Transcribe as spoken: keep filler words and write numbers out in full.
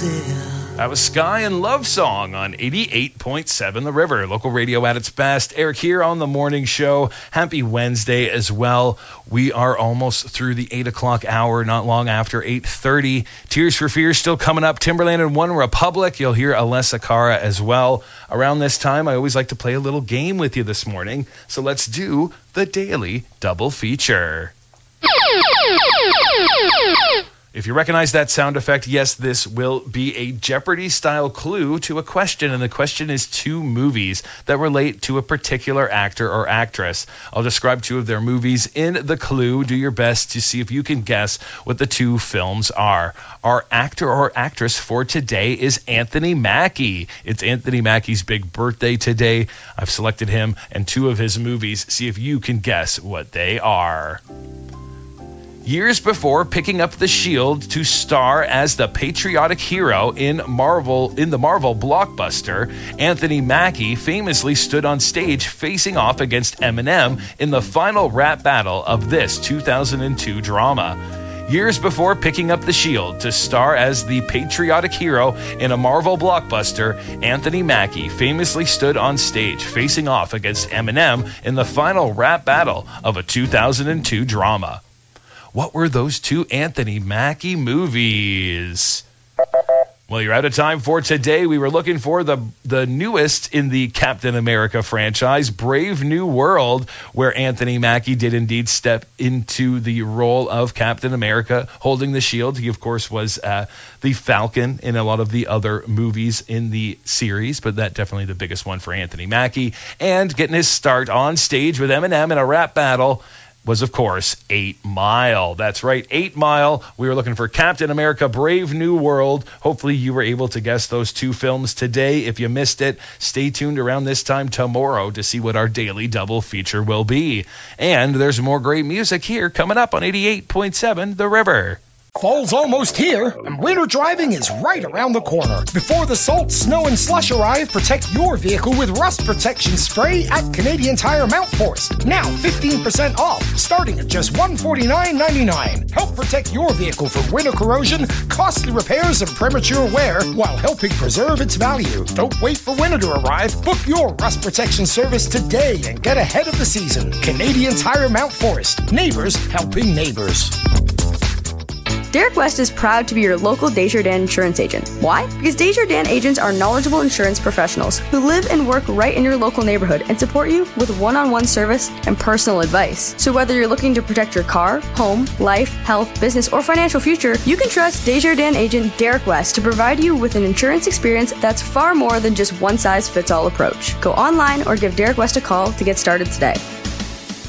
That was Sky and Love Song on eighty-eight point seven The River. Local radio at its best. Eric here on the morning show. Happy Wednesday as well. We are almost through the eight o'clock hour, not long after eight thirty. Tears for Fears still coming up. Timberland and One Republic. You'll hear Alessia Cara as well. Around this time, I always like to play a little game with you this morning. So let's do the Daily Double Feature. If you recognize that sound effect, yes, this will be a Jeopardy-style clue to a question, and the question is two movies that relate to a particular actor or actress. I'll describe two of their movies in the clue. Do your best to see if you can guess what the two films are. Our actor or actress for today is Anthony Mackie. It's Anthony Mackie's big birthday today. I've selected him and two of his movies. See if you can guess what they are. Years before picking up the shield to star as the patriotic hero in Marvel in the Marvel blockbuster, Anthony Mackie famously stood on stage facing off against Eminem in the final rap battle of this two thousand two drama. Years before picking up the shield to star as the patriotic hero in a Marvel blockbuster, Anthony Mackie famously stood on stage facing off against Eminem in the final rap battle of a two thousand two drama. What were those two Anthony Mackie movies? Well, you're out of time for today. We were looking for the, the newest in the Captain America franchise, Brave New World, where Anthony Mackie did indeed step into the role of Captain America, holding the shield. He, of course, was uh, the Falcon in a lot of the other movies in the series, but that definitely the biggest one for Anthony Mackie. And getting his start on stage with Eminem in a rap battle was, of course, Eight Mile. That's right, Eight Mile. We were looking for Captain America, Brave New World. Hopefully you were able to guess those two films today. If you missed it, stay tuned around this time tomorrow to see what our daily double feature will be. And there's more great music here coming up on eighty-eight point seven The River. Fall's almost here, and winter driving is right around the corner. Before the salt, snow, and slush arrive, protect your vehicle with rust protection spray at Canadian Tire Mount Forest. Now fifteen percent off, starting at just one hundred forty-nine dollars and ninety-nine cents. Help protect your vehicle from winter corrosion, costly repairs, and premature wear, while helping preserve its value. Don't wait for winter to arrive. Book your rust protection service today and get ahead of the season. Canadian Tire Mount Forest. Neighbors helping neighbors. Derek West is proud to be your local Desjardins insurance agent. Why? Because Desjardins agents are knowledgeable insurance professionals who live and work right in your local neighborhood and support you with one-on-one service and personal advice. So whether you're looking to protect your car, home, life, health, business, or financial future, you can trust Desjardins agent Derek West to provide you with an insurance experience that's far more than just one-size-fits-all approach. Go online or give Derek West a call to get started today.